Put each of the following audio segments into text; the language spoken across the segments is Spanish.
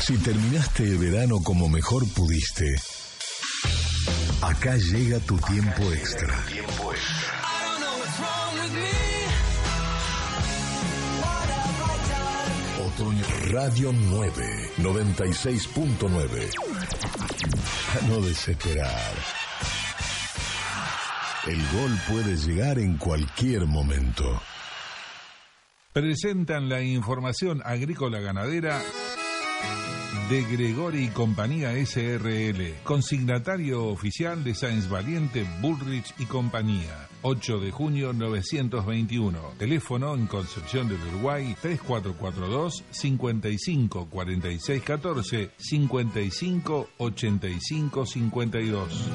Si terminaste el verano como mejor pudiste, acá llega tu tiempo extra. Otoño Radio 9, 96.9. A no desesperar. El gol puede llegar en cualquier momento. Presentan la información agrícola ganadera de Gregori y Compañía S.R.L., consignatario oficial de Sáenz Valiente, Bullrich y Compañía. 8 de junio 921. Teléfono en Concepción del Uruguay 3442 55 46 14 55 85 52.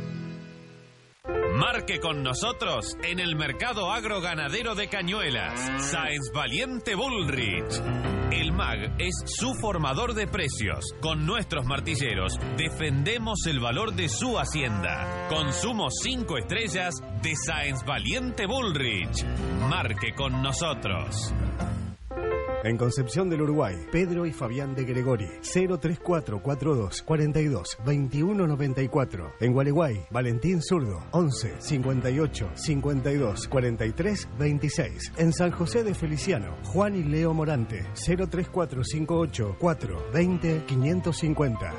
Marque con nosotros en el mercado agroganadero de Cañuelas. Sáenz Valiente Bullrich. El MAG es su formador de precios. Con nuestros martilleros defendemos el valor de su hacienda. Consumo 5 estrellas de Sáenz Valiente Bullrich. Marque con nosotros. En Concepción del Uruguay, Pedro y Fabián de Gregori, 03442 42 21 94. En Gualeguay, Valentín Zurdo, 11 58 52 43 26. En San José de Feliciano, Juan y Leo Morante, 03458 4 20 550.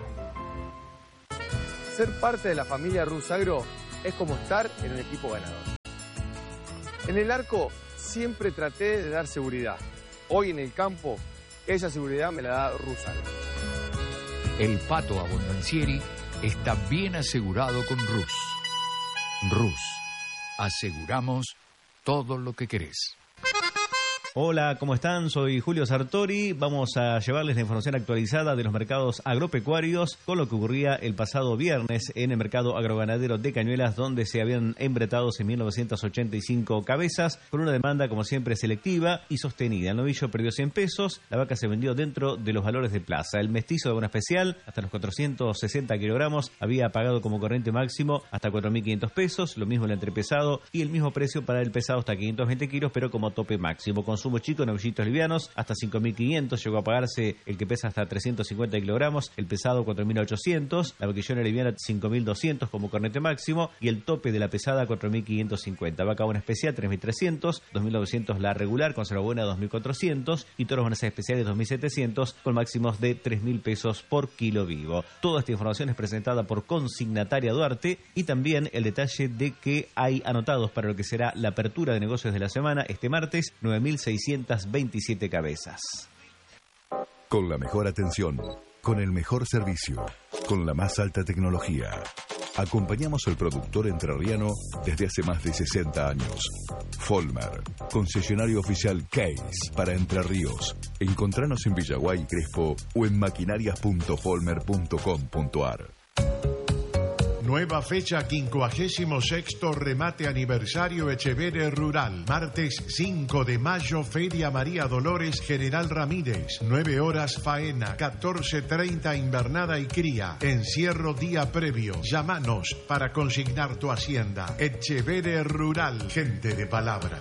Ser parte de la familia Rusagro es como estar en un equipo ganador. En el arco siempre traté de dar seguridad. Hoy en el campo, esa seguridad me la da Rusagro. El pato abondancieri está bien asegurado con Rus. Rus, aseguramos todo lo que querés. Hola, ¿cómo están? Soy Julio Sartori. Vamos a llevarles la información actualizada de los mercados agropecuarios con lo que ocurría el pasado viernes en el mercado agroganadero de Cañuelas, donde se habían embretados en 1985 cabezas, con una demanda, como siempre, selectiva y sostenida. El novillo perdió 100 pesos, la vaca se vendió dentro de los valores de plaza. El mestizo de buena especial, hasta los 460 kilogramos, había pagado como corriente máximo hasta 4.500 pesos, lo mismo el entrepesado y el mismo precio para el pesado hasta 520 kilos, pero como tope máximo. Consumo chico, novillitos livianos, hasta 5.500, llegó a pagarse el que pesa hasta 350 kilogramos, el pesado 4.800, la vaquillona liviana 5.200 como cornete máximo y el tope de la pesada 4.550. Vaca buena especial 3.300, 2.900 la regular, conserva buena 2.400 y toros buenas especiales 2.700 con máximos de 3.000 pesos por kilo vivo. Toda esta información es presentada por Consignataria Duarte y también el detalle de que hay anotados para lo que será la apertura de negocios de la semana este martes 9.627 cabezas. Con la mejor atención, con el mejor servicio, con la más alta tecnología. Acompañamos al productor entrerriano desde hace más de 60 años. Folmer, concesionario oficial Case para Entre Ríos. Encontranos en Villaguay y Crespo o en maquinarias.folmer.com.ar. Nueva fecha, 56º remate aniversario Etcheverry Rural. Martes 5 de mayo, Feria María Dolores General Ramírez. 9 horas faena, 14:30 invernada y cría. Encierro día previo. Llámanos para consignar tu hacienda. Etcheverry Rural, gente de palabra.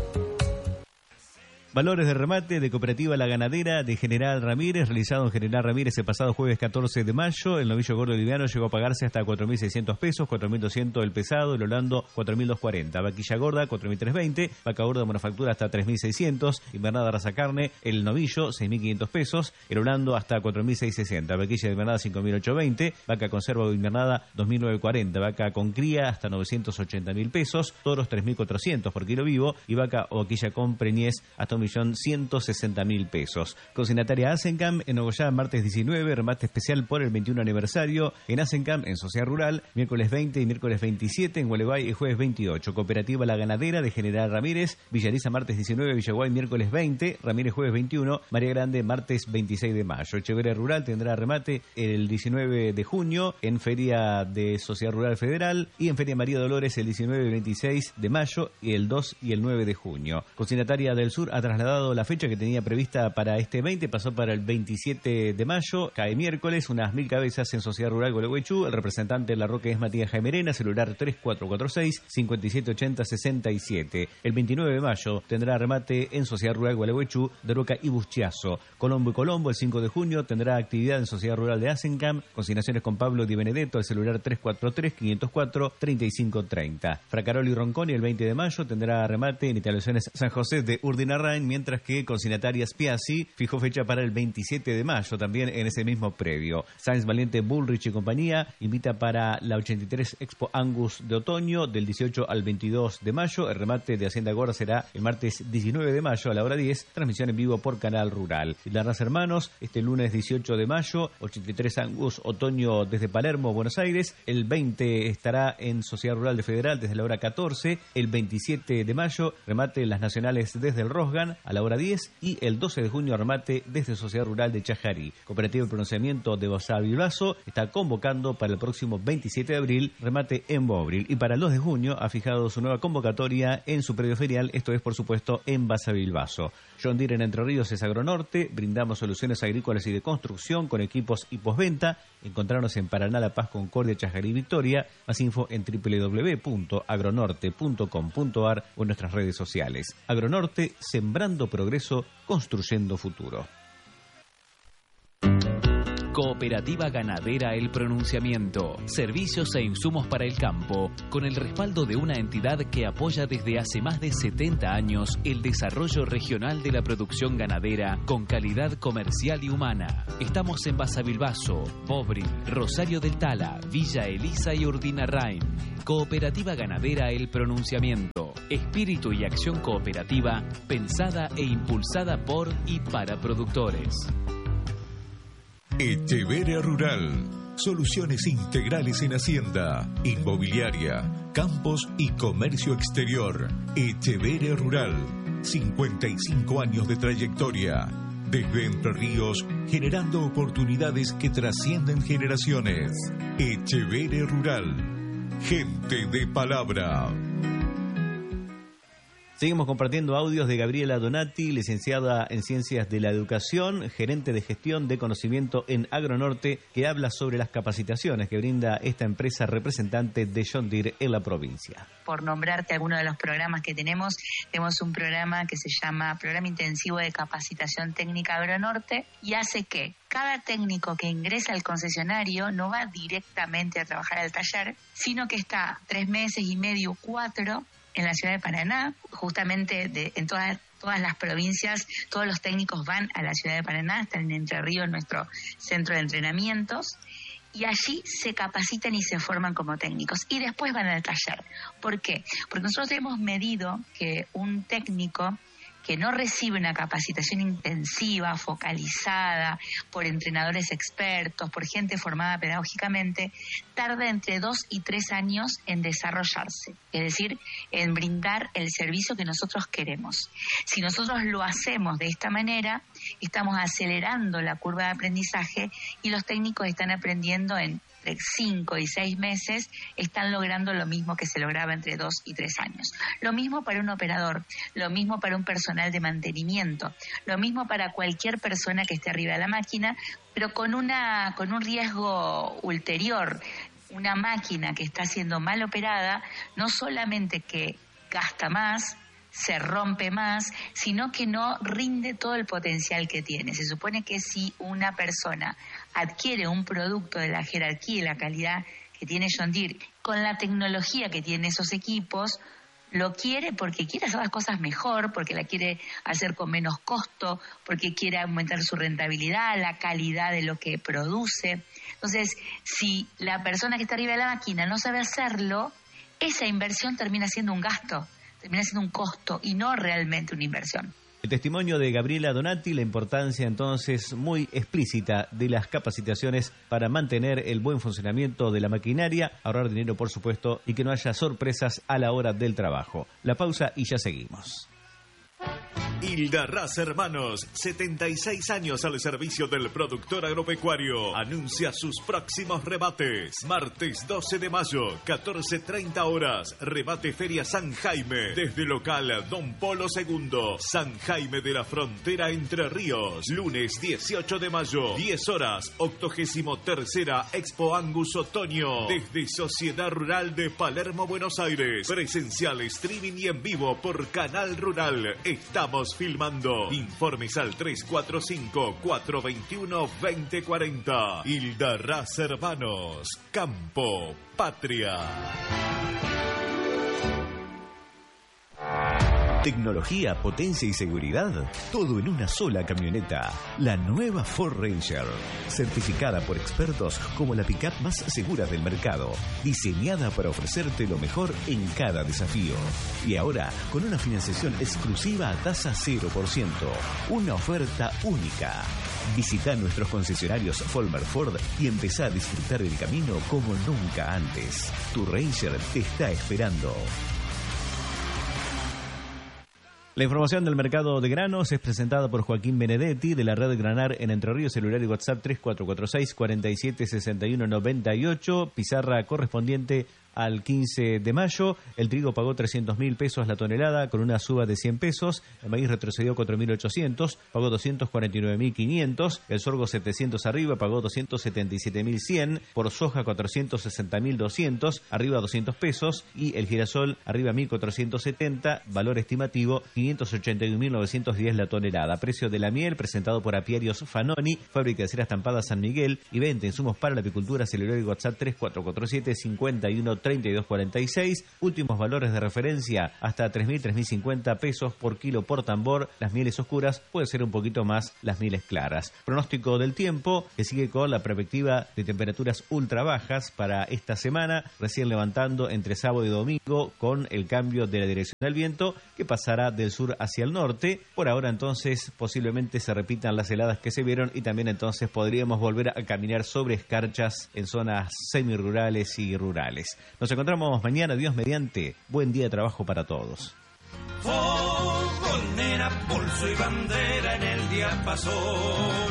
Valores de remate de Cooperativa La Ganadera de General Ramírez, realizado en General Ramírez el pasado jueves 14 de mayo. El novillo gordo liviano llegó a pagarse hasta 4.600 pesos, 4.200 el pesado, el holando 4.240. Vaquilla gorda 4.320, vaca gorda de manufactura hasta 3.600, invernada raza carne, el novillo 6.500 pesos, el holando hasta 4.660, vaquilla de invernada 5.820, vaca conserva de invernada 2.940, vaca con cría hasta 980.000 pesos, toros 3.400 por kilo vivo y vaca o vaquilla con preñez hasta 1.160.000 pesos. Consignataria Asencam en Nogoyá, martes 19, remate especial por el 21 aniversario. En Asencam, en Sociedad Rural, miércoles 20 y miércoles 27, en Gualeguay y jueves 28. Cooperativa La Ganadera de General Ramírez, Villariza, martes 19, Villaguay, miércoles 20, Ramírez, jueves 21, María Grande, martes 26 de mayo. Echeverría Rural tendrá remate el 19 de junio en Feria de Sociedad Rural Federal y en Feria María Dolores el 19 y 26 de mayo y el 2 y el 9 de junio. Consignataria del Sur, atrás trasladado la fecha que tenía prevista para este 20, pasó para el 27 de mayo, cae miércoles, unas 1000 cabezas en Sociedad Rural Gualeguaychú. El representante de La Roque es Matías Jaime Arena, celular 3446-5780-67. El 29 de mayo tendrá remate en Sociedad Rural Gualeguaychú, de Roca y Bustiazo. Colombo y Colombo, el 5 de junio, tendrá actividad en Sociedad Rural de Asencam, consignaciones con Pablo Di Benedetto, el celular 343-504-3530. Fracaroli y Ronconi, el 20 de mayo, tendrá remate en instalaciones San José de Urdinarrain, mientras que Consignatarias Piazzi fijó fecha para el 27 de mayo, también en ese mismo predio. Sáenz Valiente, Bullrich y compañía invita para la 83 Expo Angus de otoño, del 18 al 22 de mayo. El remate de Hacienda Gorda será el martes 19 de mayo a la hora 10, transmisión en vivo por Canal Rural. Larraz Hermanos, este lunes 18 de mayo, 83 Angus otoño desde Palermo, Buenos Aires. El 20 estará en Sociedad Rural de Federal desde la hora 14. El 27 de mayo, remate en las nacionales desde el Rosgan a la hora 10. Y el 12 de junio, remate desde Sociedad Rural de Chajarí. Cooperativa de Pronunciamiento de Basavilbaso está convocando para el próximo 27 de abril, remate en Bobril. Y para el 2 de junio ha fijado su nueva convocatoria en su predio ferial, esto es por supuesto en Basavilbaso. John Deere en Entre Ríos es Agronorte, brindamos soluciones agrícolas y de construcción con equipos y postventa. Encontrarnos en Paraná, La Paz, Concordia, Chajarí y Victoria. Más info en www.agronorte.com.ar o en nuestras redes sociales. Agronorte, sembrando progreso, construyendo futuro. Cooperativa Ganadera El Pronunciamiento. Servicios e insumos para el campo, con el respaldo de una entidad que apoya desde hace más de 70 años el desarrollo regional de la producción ganadera con calidad comercial y humana. Estamos en Basavilbaso, Bobril, Rosario del Tala, Villa Elisa y Urdinarrain. Cooperativa Ganadera El Pronunciamiento. Espíritu y acción cooperativa pensada e impulsada por y para productores. Echeverria Rural. Soluciones integrales en hacienda, inmobiliaria, campos y comercio exterior. Echeverria Rural. 55 años de trayectoria. Desde Entre Ríos, generando oportunidades que trascienden generaciones. Echeverria Rural. Gente de palabra. Seguimos compartiendo audios de Gabriela Donati, licenciada en Ciencias de la Educación, gerente de gestión de conocimiento en Agronorte, que habla sobre las capacitaciones que brinda esta empresa representante de John Deere en la provincia. Por nombrarte algunos de los programas que tenemos un programa que se llama Programa Intensivo de Capacitación Técnica Agronorte y hace que cada técnico que ingresa al concesionario no va directamente a trabajar al taller, sino que está 3 meses y medio, 4 en la ciudad de Paraná, justamente en todas las provincias, todos los técnicos van a la ciudad de Paraná, están en Entre Ríos, nuestro centro de entrenamientos, y allí se capacitan y se forman como técnicos, y después van al taller. ¿Por qué? Porque nosotros hemos medido que un técnico que no recibe una capacitación intensiva, focalizada, por entrenadores expertos, por gente formada pedagógicamente, tarda entre 2 y 3 años en desarrollarse, es decir, en brindar el servicio que nosotros queremos. Si nosotros lo hacemos de esta manera, estamos acelerando la curva de aprendizaje y los técnicos están aprendiendo en 5 y 6 meses, están logrando lo mismo que se lograba entre 2 y 3 años. Lo mismo para un operador, lo mismo para un personal de mantenimiento, lo mismo para cualquier persona que esté arriba de la máquina, pero con un riesgo ulterior. Una máquina que está siendo mal operada, no solamente que gasta más, se rompe más, sino que no rinde todo el potencial que tiene. Se supone que si una persona adquiere un producto de la jerarquía y la calidad que tiene John Deere, con la tecnología que tiene esos equipos, lo quiere porque quiere hacer las cosas mejor, porque la quiere hacer con menos costo, porque quiere aumentar su rentabilidad, la calidad de lo que produce. Entonces, si la persona que está arriba de la máquina no sabe hacerlo, esa inversión termina siendo un gasto, termina siendo un costo y no realmente una inversión. El testimonio de Gabriela Donati, la importancia entonces muy explícita de las capacitaciones para mantener el buen funcionamiento de la maquinaria, ahorrar dinero por supuesto y que no haya sorpresas a la hora del trabajo. La pausa y ya seguimos. Hilda Raz Hermanos, 76 años al servicio del productor agropecuario. Anuncia sus próximos rebates. Martes 12 de mayo, 14:30 horas. Rebate Feria San Jaime. Desde local Don Polo II, San Jaime de la Frontera Entre Ríos. Lunes 18 de mayo, 10 horas. 83ª Expo Angus Otoño. Desde Sociedad Rural de Palermo, Buenos Aires. Presencial, streaming y en vivo por Canal Rural. Estamos filmando. Informes al 345-421-2040. Hilda Raz Hermanos. Campo, patria. Tecnología, potencia y seguridad, todo en una sola camioneta. La nueva Ford Ranger, certificada por expertos como la pickup más segura del mercado, diseñada para ofrecerte lo mejor en cada desafío. Y ahora, con una financiación exclusiva a tasa 0%, una oferta única. Visita nuestros concesionarios Folmer Ford y empezá a disfrutar el camino como nunca antes. Tu Ranger te está esperando. La información del mercado de granos es presentada por Joaquín Benedetti de la red Granar en Entre Ríos, celular y WhatsApp 3446-476198, pizarra correspondiente al 15 de mayo. El trigo pagó 300.000 pesos la tonelada con una suba de 100 pesos. El maíz retrocedió 4.800, pagó 249.500. El sorgo 700 arriba, pagó 277.100. Por soja 460.200, arriba 200 pesos. Y el girasol arriba 1.470, valor estimativo 581.910 la tonelada. Precio de la miel presentado por Apiarios Fanoni, fábrica de cera estampada San Miguel y venta insumos para la apicultura, celular y WhatsApp 3447-513246. Últimos valores de referencia hasta 3.050 pesos por kilo por tambor. Las mieles oscuras puede ser un poquito más las mieles claras. Pronóstico del tiempo que sigue con la perspectiva de temperaturas ultra bajas para esta semana, recién levantando entre sábado y domingo con el cambio de la dirección del viento que pasará del sur hacia el norte. Por ahora entonces posiblemente se repitan las heladas que se vieron y también entonces podríamos volver a caminar sobre escarchas en zonas semirurales y rurales. Nos encontramos mañana, Dios mediante. Buen día de trabajo para todos. Fogonera, pulso y bandera en el diapasón.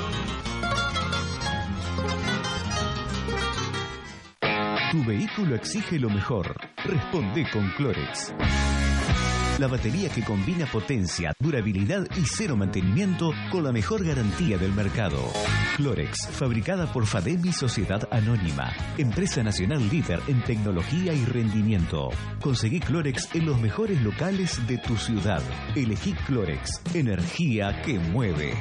Tu vehículo exige lo mejor. Responde con Clorex. La batería que combina potencia, durabilidad y cero mantenimiento con la mejor garantía del mercado. Clorex, fabricada por Fademi Sociedad Anónima, empresa nacional líder en tecnología y rendimiento. Conseguí Clorex en los mejores locales de tu ciudad. Elegí Clorex, energía que mueve.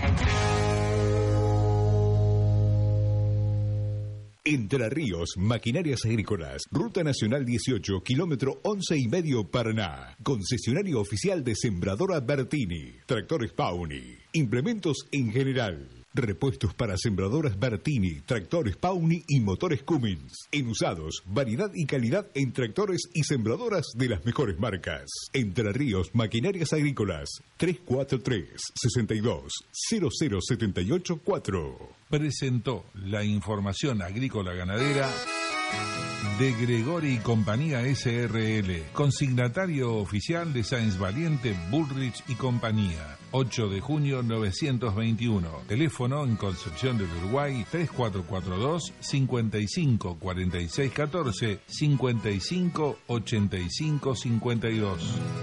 Entre Ríos, Maquinarias Agrícolas, Ruta Nacional 18, kilómetro 11,5 Paraná. Concesionario oficial de Sembradora Bertini, Tractores Pauni, implementos en general. Repuestos para sembradoras Bertini, tractores Pauni y motores Cummins. En usados, variedad y calidad en tractores y sembradoras de las mejores marcas. Entre Ríos, Maquinarias Agrícolas, 343-62-00784. Presentó la información agrícola ganadera de Gregori y Compañía SRL, consignatario oficial de Sáenz Valiente, Bullrich y Compañía. 8 de junio 921. Teléfono en Concepción del Uruguay 3442 55 46 14 55 85 52.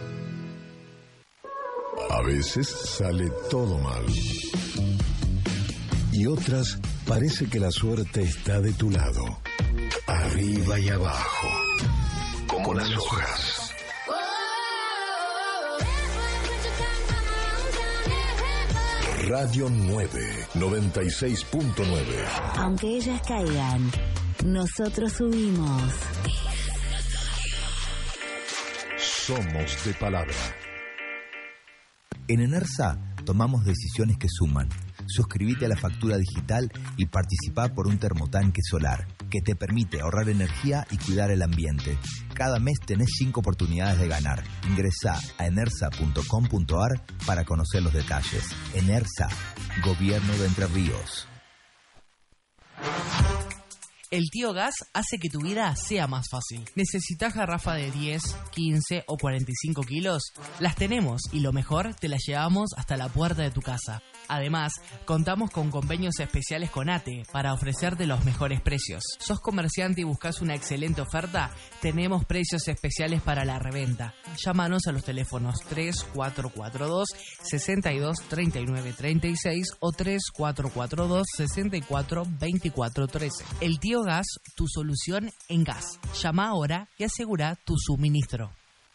A veces sale todo mal. Y otras parece que la suerte está de tu lado. Arriba y abajo. Como las hojas. Radio 9, 96.9. Aunque ellas caigan, nosotros subimos. Somos de palabra. En Enersa tomamos decisiones que suman. Suscríbete a la factura digital y participá por un termotanque solar que te permite ahorrar energía y cuidar el ambiente. Cada mes tenés 5 oportunidades de ganar. Ingresá a enersa.com.ar para conocer los detalles. Enersa, Gobierno de Entre Ríos. El Tío Gas hace que tu vida sea más fácil. ¿Necesitas garrafa de 10, 15 o 45 kilos? Las tenemos y lo mejor, te las llevamos hasta la puerta de tu casa. Además, contamos con convenios especiales con ATE para ofrecerte los mejores precios. ¿Sos comerciante y buscas una excelente oferta? Tenemos precios especiales para la reventa. Llámanos a los teléfonos 3442-623936 o 3442-642413. El Tío Gas, tu solución en gas. Llama ahora y asegura tu suministro.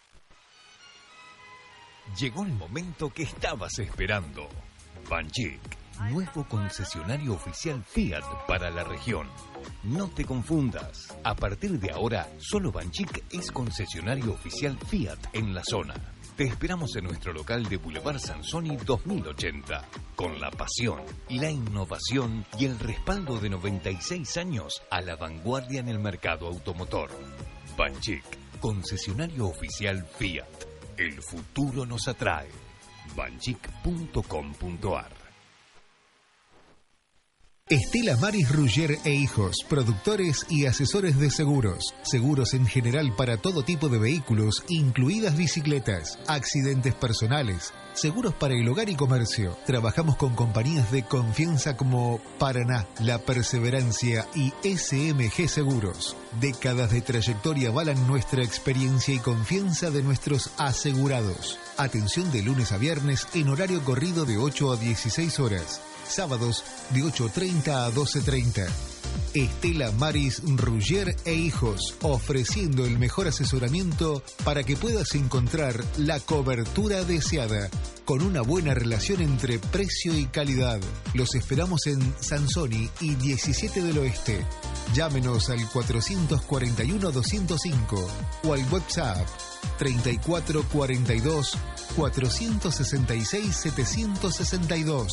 Llegó el momento que estabas esperando. Banchik, nuevo concesionario oficial Fiat para la región. No te confundas. A partir de ahora, solo Banchik es concesionario oficial Fiat en la zona. Te esperamos en nuestro local de Boulevard Sansoni 2080, con la pasión, la innovación y el respaldo de 96 años a la vanguardia en el mercado automotor. Banchik, concesionario oficial Fiat. El futuro nos atrae. banchik.com.ar. Estela Maris Ruggier e Hijos, productores y asesores de seguros. Seguros en general para todo tipo de vehículos, incluidas bicicletas, accidentes personales, seguros para el hogar y comercio. Trabajamos con compañías de confianza como Paraná, La Perseverancia y SMG Seguros. Décadas de trayectoria avalan nuestra experiencia y confianza de nuestros asegurados. Atención de lunes a viernes en horario corrido de 8 a 16 horas. Sábados de 8:30 a 12:30. Estela Maris Ruggier e Hijos, ofreciendo el mejor asesoramiento para que puedas encontrar la cobertura deseada, con una buena relación entre precio y calidad. Los esperamos en Sansoni y 17 del Oeste. Llámenos al 441-205 o al WhatsApp 3442-466-762.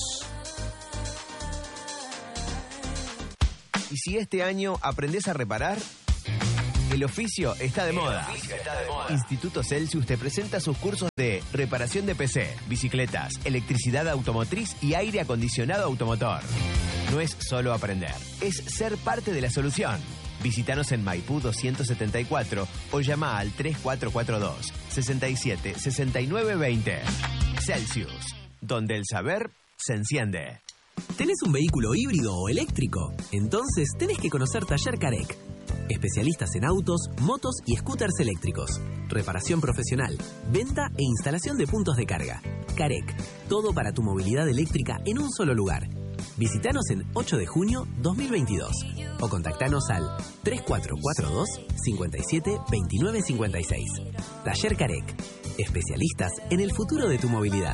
¿Y si este año aprendés a reparar? El oficio está de moda. Instituto Celsius te presenta sus cursos de reparación de PC, bicicletas, electricidad automotriz y aire acondicionado automotor. No es solo aprender, es ser parte de la solución. Visítanos en Maipú 274 o llama al 3442 67 69 20. Celsius, donde el saber se enciende. ¿Tenés un vehículo híbrido o eléctrico? Entonces tenés que conocer Taller Carec. Especialistas en autos, motos y scooters eléctricos. Reparación profesional, venta e instalación de puntos de carga. Carec, todo para tu movilidad eléctrica en un solo lugar. Visítanos en 8 de junio 2022 o contactanos al 3442 57 29 56. Taller Carec, especialistas en el futuro de tu movilidad.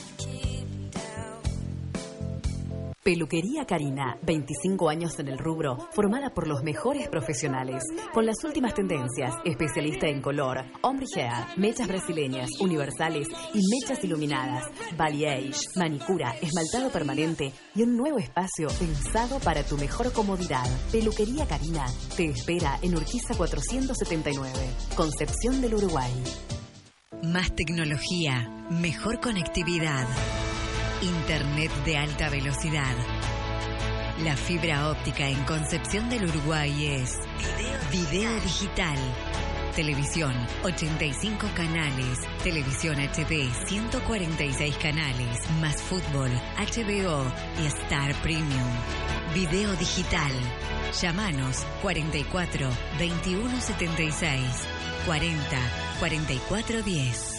Peluquería Karina, 25 años en el rubro, formada por los mejores profesionales, con las últimas tendencias, especialista en color, ombre hair, mechas brasileñas, universales y mechas iluminadas, balayage, manicura, esmaltado permanente y un nuevo espacio pensado para tu mejor comodidad. Peluquería Karina te espera en Urquiza 479, Concepción del Uruguay. Más tecnología, mejor conectividad. Internet de alta velocidad. La fibra óptica en Concepción del Uruguay es Video Digital. Televisión, 85 canales. Televisión HD, 146 canales. Más fútbol, HBO y Star Premium. Video Digital. Llámanos 44 21 76 40 44 10.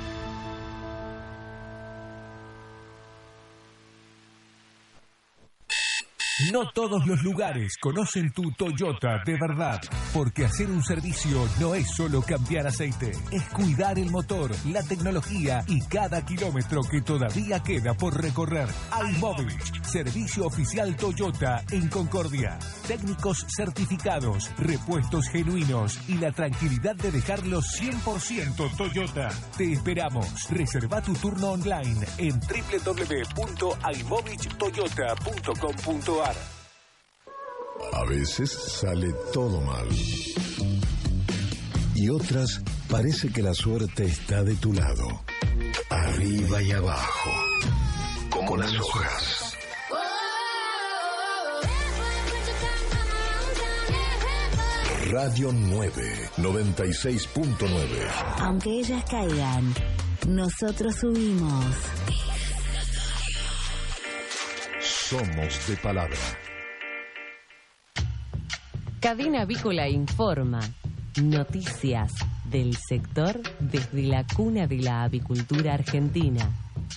No todos los lugares conocen tu Toyota de verdad, porque hacer un servicio no es solo cambiar aceite, es cuidar el motor, la tecnología y cada kilómetro que todavía queda por recorrer. iMobilich, servicio oficial Toyota en Concordia. Técnicos certificados, repuestos genuinos y la tranquilidad de dejarlo 100% Toyota. Te esperamos. Reserva tu turno online en www.imobilichtoyota.com.ar. A veces sale todo mal. Y otras parece que la suerte está de tu lado. Arriba y abajo. Como las hojas. Radio 9, 96.9. Aunque ellas caigan, nosotros subimos. Somos de palabra. Cadena Avícola informa. Noticias del sector desde la cuna de la avicultura argentina.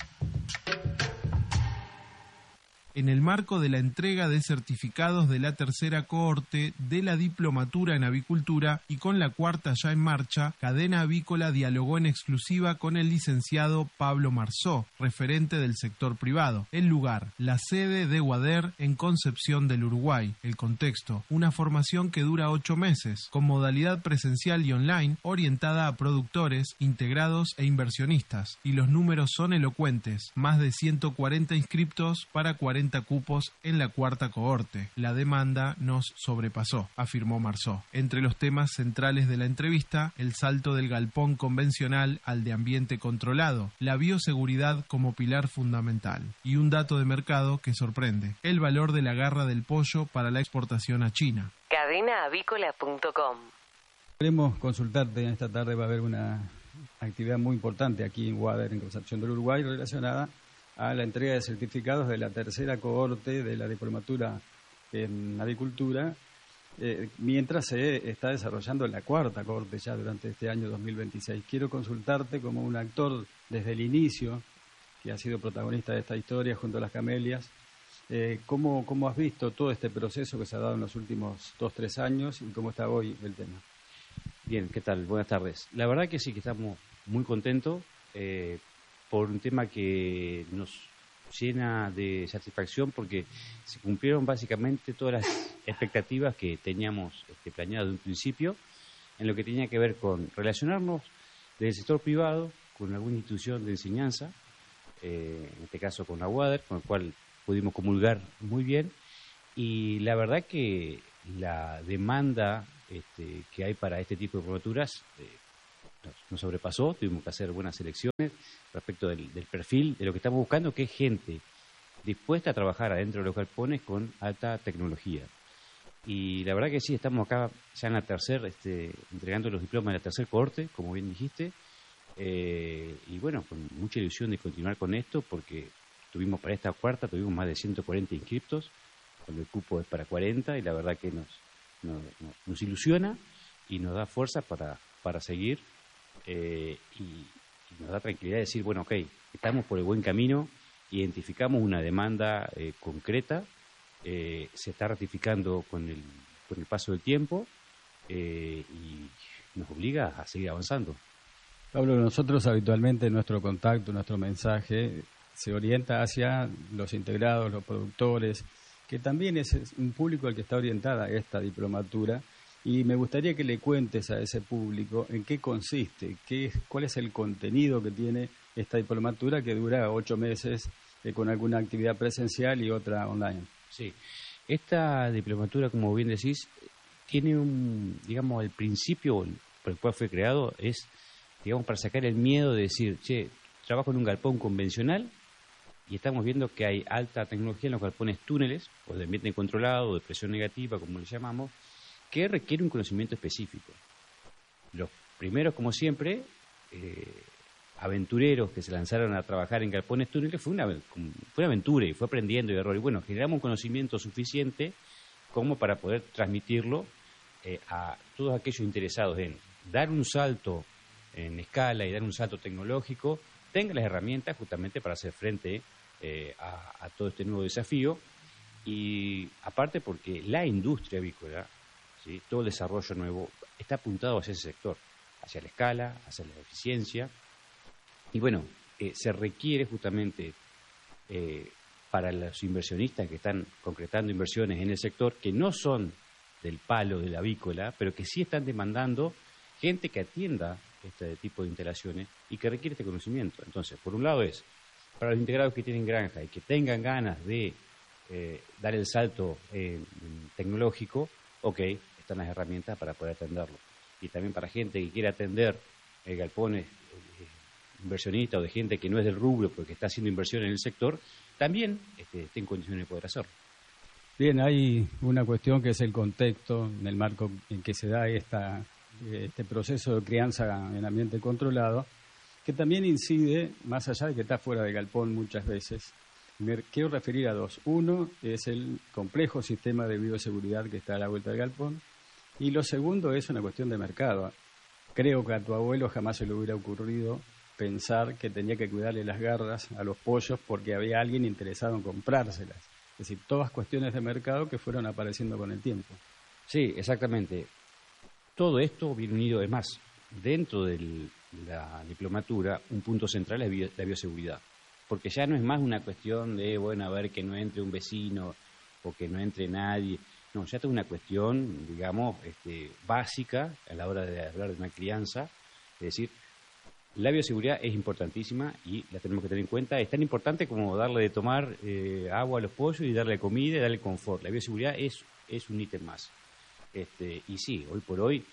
En el marco de la entrega de certificados de la tercera cohorte de la diplomatura en avicultura y con la cuarta ya en marcha, Cadena Avícola dialogó en exclusiva con el licenciado Pablo Marzó, referente del sector privado. El lugar, la sede de UADER en Concepción del Uruguay. El contexto, una formación que dura 8 meses, con modalidad presencial y online, orientada a productores, integrados e inversionistas. Y los números son elocuentes, más de 140 inscriptos para 40 cupos en la cuarta cohorte. La demanda nos sobrepasó, afirmó Marzó. Entre los temas centrales de la entrevista, el salto del galpón convencional al de ambiente controlado, la bioseguridad como pilar fundamental y un dato de mercado que sorprende, el valor de la garra del pollo para la exportación a China. Cadenaavícola.com. Queremos consultarte, esta tarde va a haber una actividad muy importante aquí en UADER, en Concepción del Uruguay, relacionada a la entrega de certificados de la tercera cohorte de la diplomatura en avicultura, mientras se está desarrollando la cuarta cohorte ya durante este año 2026. Quiero consultarte como un actor desde el inicio, que ha sido protagonista de esta historia junto a las camelias, ¿cómo has visto todo este proceso que se ha dado en los últimos 2-3 años y cómo está hoy el tema? Bien, ¿qué tal? Buenas tardes. La verdad que sí, que estamos muy contentos por un tema que nos llena de satisfacción porque se cumplieron básicamente todas las expectativas que teníamos planeadas de un principio en lo que tenía que ver con relacionarnos del sector privado con alguna institución de enseñanza, en este caso con la UADER, con el cual pudimos comulgar muy bien, y la verdad que la demanda que hay para este tipo de diplomaturas nos sobrepasó. Tuvimos que hacer buenas selecciones respecto del perfil de lo que estamos buscando, que es gente dispuesta a trabajar adentro de los galpones con alta tecnología. Y la verdad que sí, estamos acá ya en la tercera, entregando los diplomas de la tercera cohorte, como bien dijiste, y bueno, con mucha ilusión de continuar con esto, porque tuvimos para esta cuarta, tuvimos más de 140 inscriptos, cuando el cupo es para 40, y la verdad que nos ilusiona y nos da fuerza para seguir, y nos da tranquilidad de decir, bueno, ok, estamos por el buen camino, identificamos una demanda concreta, se está ratificando con el paso del tiempo, y nos obliga a seguir avanzando. Pablo, nosotros habitualmente nuestro contacto, nuestro mensaje se orienta hacia los integrados, los productores, que también es un público al que está orientada esta diplomatura. Y me gustaría que le cuentes a ese público en qué consiste, cuál es el contenido que tiene esta diplomatura que dura 8 meses con alguna actividad presencial y otra online. Sí, esta diplomatura, como bien decís, tiene el principio por el cual fue creado es, para sacar el miedo de decir, trabajo en un galpón convencional y estamos viendo que hay alta tecnología en los galpones túneles, o de ambiente controlado, o de presión negativa, como le llamamos, que requiere un conocimiento específico. Los primeros, como siempre, aventureros que se lanzaron a trabajar en galpones túneles, fue una aventura y fue aprendiendo y error. Y bueno, generamos un conocimiento suficiente como para poder transmitirlo a todos aquellos interesados en dar un salto en escala y dar un salto tecnológico, tengan las herramientas justamente para hacer frente a todo este nuevo desafío. Y aparte porque la industria avícola, ¿sí?, todo el desarrollo nuevo está apuntado hacia ese sector, hacia la escala, hacia la eficiencia. Y bueno, se requiere justamente para los inversionistas que están concretando inversiones en el sector, que no son del palo de la avícola, pero que sí están demandando gente que atienda este tipo de instalaciones y que requiere este conocimiento. Entonces, por un lado es para los integrados que tienen granja y que tengan ganas de dar el salto tecnológico, ok, están las herramientas para poder atenderlo. Y también para gente que quiere atender galpones inversionistas o de gente que no es del rubro porque está haciendo inversión en el sector, también esté en condiciones de poder hacerlo. Bien, hay una cuestión que es el contexto en el marco en que se da este proceso de crianza en ambiente controlado, que también incide, más allá de que está fuera de galpón muchas veces. Me quiero referir a dos. Uno es el complejo sistema de bioseguridad que está a la vuelta del galpón, y lo segundo es una cuestión de mercado. Creo que a tu abuelo jamás se le hubiera ocurrido pensar que tenía que cuidarle las garras a los pollos porque había alguien interesado en comprárselas. Es decir, todas cuestiones de mercado que fueron apareciendo con el tiempo. Sí, exactamente. Todo esto viene unido, además, dentro de la diplomatura, un punto central es la bioseguridad. Porque ya no es más una cuestión de, bueno, a ver, que no entre un vecino o que no entre nadie. No, ya es una cuestión, digamos, básica a la hora de hablar de una crianza. Es decir, la bioseguridad es importantísima y la tenemos que tener en cuenta. Es tan importante como darle de tomar agua a los pollos y darle comida y darle confort. La bioseguridad es un ítem más. Y sí, hoy por hoy,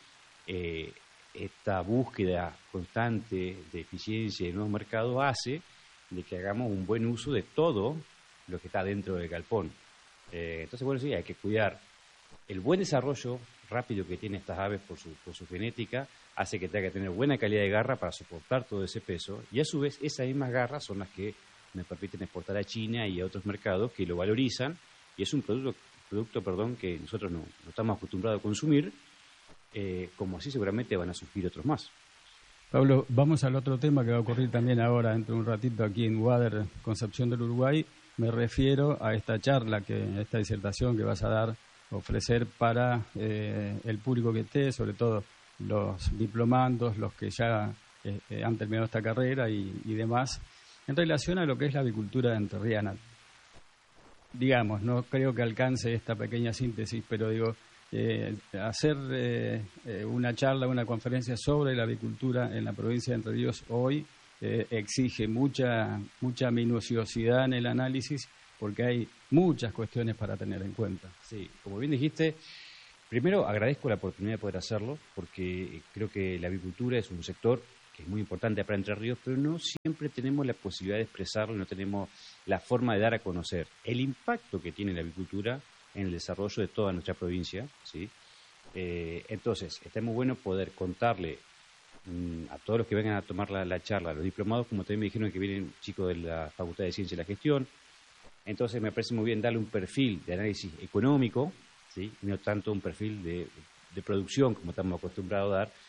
esta búsqueda constante de eficiencia y de nuevos mercados hace de que hagamos un buen uso de todo lo que está dentro del galpón. Entonces, bueno, sí, hay que cuidar el buen desarrollo rápido que tienen estas aves por su genética, hace que tenga que tener buena calidad de garra para soportar todo ese peso, y a su vez esas mismas garras son las que me permiten exportar a China y a otros mercados que lo valorizan, y es un producto que nosotros no estamos acostumbrados a consumir, como así seguramente van a surgir otros más. Pablo, vamos al otro tema que va a ocurrir también ahora, dentro de un ratito, aquí en UADER, Concepción del Uruguay. Me refiero a esta charla, esta disertación que vas a ofrecer para el público que esté, sobre todo los diplomandos, los que ya han terminado esta carrera y demás, en relación a lo que es la avicultura entrerriana. Digamos, no creo que alcance esta pequeña síntesis, pero digo, hacer una charla, una conferencia sobre la avicultura en la provincia de Entre Ríos hoy exige mucha minuciosidad en el análisis, porque hay muchas cuestiones para tener en cuenta. Sí, como bien dijiste, primero agradezco la oportunidad de poder hacerlo, porque creo que la avicultura es un sector que es muy importante para Entre Ríos, pero no siempre tenemos la posibilidad de expresarlo, no tenemos la forma de dar a conocer el impacto que tiene la avicultura en el desarrollo de toda nuestra provincia, ¿sí? Entonces, está muy bueno poder contarle a todos los que vengan a tomar la charla, a los diplomados, como también me dijeron que vienen chicos de la Facultad de Ciencia y la Gestión. Entonces me parece muy bien darle un perfil de análisis económico, ¿sí? No tanto un perfil de producción como estamos acostumbrados a dar,